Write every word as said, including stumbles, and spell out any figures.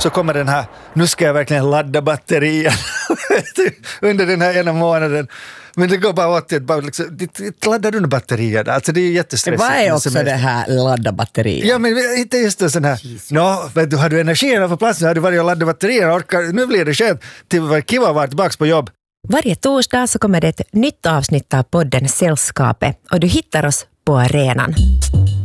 så kommer den här, nu ska jag verkligen ladda batterien under den här ena månaden. Men det går bara åt det, bara liksom, det laddar under batterier. Alltså det är jättestressigt. Vad är också det här ladda batterier? Ja, men inte just det sån här, nå, vet du, har du energin på plats, har du varit och laddat batterier, orkar, nu blir det skönt till att vara kiva att vara tillbaka på jobb. Varje torsdag så kommer det ett nytt avsnitt av podden Sällskapet och du hittar oss på arenan.